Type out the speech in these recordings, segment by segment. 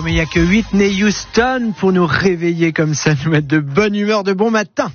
mais il n'y a que Whitney Houston pour nous réveiller comme ça, nous mettre de bonne humeur, de bon matin.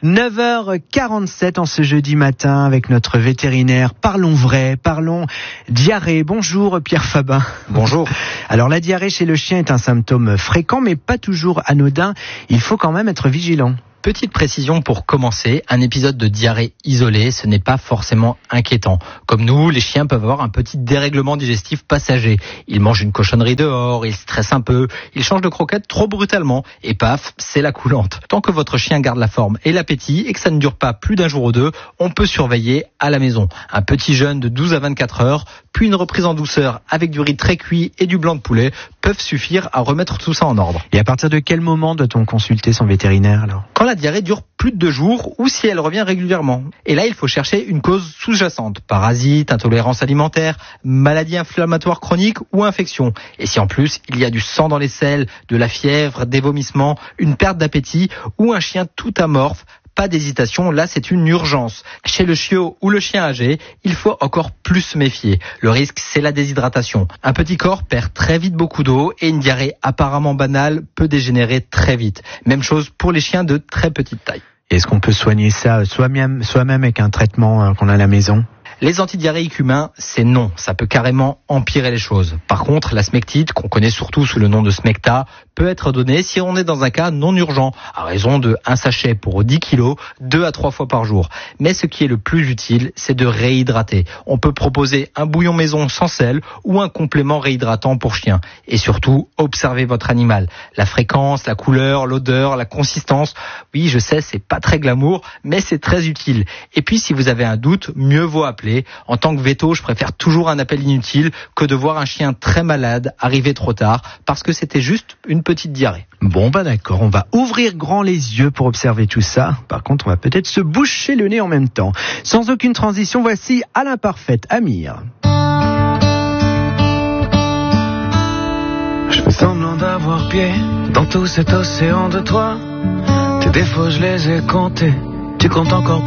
9h47 en ce jeudi matin avec notre vétérinaire. Parlons vrai, parlons diarrhée. Bonjour Pierre Fabin. Bonjour. Alors la diarrhée chez le chien est un symptôme fréquent mais pas toujours anodin. Il faut quand même être vigilant. Petite précision pour commencer, un épisode de diarrhée isolé, ce n'est pas forcément inquiétant. Comme nous, les chiens peuvent avoir un petit dérèglement digestif passager. Ils mangent une cochonnerie dehors, ils stressent un peu, ils changent de croquette trop brutalement, et paf, c'est la coulante. Tant que votre chien garde la forme et l'appétit, et que ça ne dure pas plus d'un jour ou deux, on peut surveiller à la maison. Un petit jeûne de 12 à 24 heures, puis une reprise en douceur avec du riz très cuit et du blanc de poulet peuvent suffire à remettre tout ça en ordre. Et à partir de quel moment doit-on consulter son vétérinaire alors ? Quand la diarrhée dure plus de 2 jours ou si elle revient régulièrement. Et là, il faut chercher une cause sous-jacente. Parasites, intolérance alimentaire, maladie inflammatoire chronique ou infection. Et si en plus, il y a du sang dans les selles, de la fièvre, des vomissements, une perte d'appétit ou un chien tout amorphe, pas d'hésitation, là c'est une urgence. Chez le chiot ou le chien âgé, il faut encore plus se méfier. Le risque, c'est la déshydratation. Un petit corps perd très vite beaucoup d'eau et une diarrhée apparemment banale peut dégénérer très vite. Même chose pour les chiens de très petite taille. Est-ce qu'on peut soigner ça soi-même avec un traitement qu'on a à la maison ? Les antidiarrhéiques humains, c'est non. Ça peut carrément empirer les choses. Par contre, la smectite, qu'on connaît surtout sous le nom de Smecta, peut être donnée si on est dans un cas non urgent, à raison de 1 sachet pour 10 kilos, 2 à 3 fois par jour. Mais ce qui est le plus utile, c'est de réhydrater. On peut proposer un bouillon maison sans sel ou un complément réhydratant pour chien. Et surtout, observez votre animal. La fréquence, la couleur, l'odeur, la consistance. Oui, je sais, c'est pas très glamour, mais c'est très utile. Et puis, si vous avez un doute, mieux vaut appeler. En tant que véto, je préfère toujours un appel inutile que de voir un chien très malade arriver trop tard parce que c'était juste une petite diarrhée. Bon d'accord, on va ouvrir grand les yeux pour observer tout ça. Par contre, on va peut-être se boucher le nez en même temps. Sans aucune transition, voici à l'imparfaite Amir. Je fais semblant d'avoir pied dans tout cet océan de toi. Tes défauts, je les ai comptés. Tu comptes encore